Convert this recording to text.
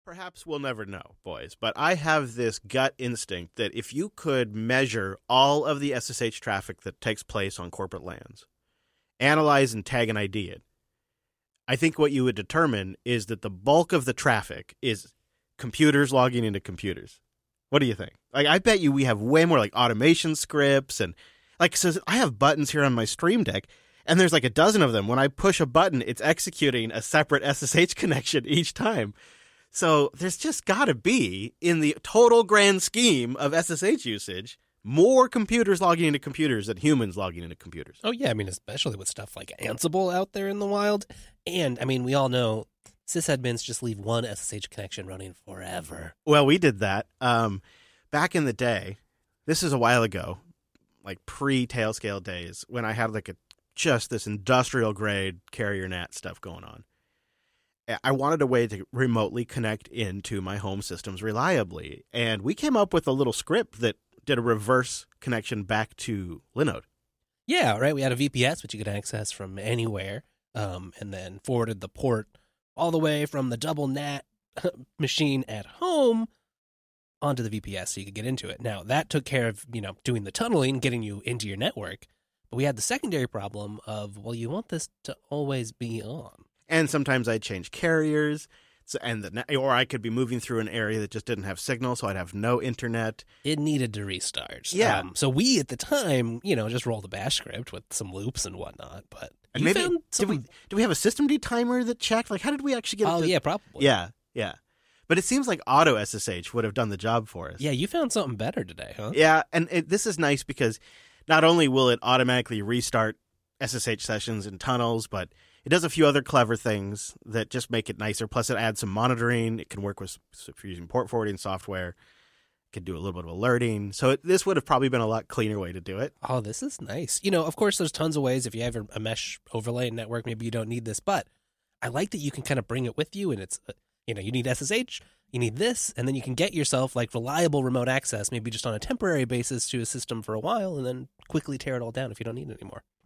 Perhaps we'll never know, boys, but I have this gut instinct that if you could measure all of the SSH traffic that takes place on corporate lands, analyze and tag and ID it, I think what you would determine is that the bulk of the traffic is computers logging into computers. What do you think? Like, I bet you we have way more like automation scripts and like, so I have buttons here on my Stream Deck and there's like a dozen of them. When I push a button, it's executing a separate SSH connection each time. So there's just got to be, in the total grand scheme of SSH usage, more computers logging into computers than humans logging into computers. Oh, yeah. I mean, especially with stuff like Ansible out there in the wild. And, I mean, we all know sysadmins just leave one SSH connection running forever. Well, we did that. Back in the day, this is a while ago, like pre-Tailscale days, when I had like just this industrial grade carrier NAT stuff going on. I wanted a way to remotely connect into my home systems reliably. And we came up with a little script that did a reverse connection back to Linode. Yeah, right. We had a VPS, which you could access from anywhere, and then forwarded the port all the way from the double NAT machine at home onto the VPS so you could get into it. Now, that took care of, doing the tunneling, getting you into your network. But we had the secondary problem of, well, you want this to always be on. And sometimes I'd change carriers, or I could be moving through an area that just didn't have signal, so I'd have no internet. It needed to restart. Yeah. So we, at the time, just rolled a bash script with some loops and whatnot. But and maybe, did we have a systemd timer that checked? Like, how did we actually get it? Oh, yeah, probably. Yeah. But it seems like auto SSH would have done the job for us. Yeah, you found something better today, huh? Yeah, and this is nice because not only will it automatically restart SSH sessions and tunnels, but it does a few other clever things that just make it nicer. Plus, it adds some monitoring. It can work with, if you're using port forwarding software, it can do a little bit of alerting. So this would have probably been a lot cleaner way to do it. Oh, this is nice. Of course, there's tons of ways. If you have a mesh overlay network, maybe you don't need this. But I like that you can kind of bring it with you. And it's, you need SSH, you need this, and then you can get yourself like reliable remote access, maybe just on a temporary basis to a system for a while, and then quickly tear it all down if you don't need it anymore.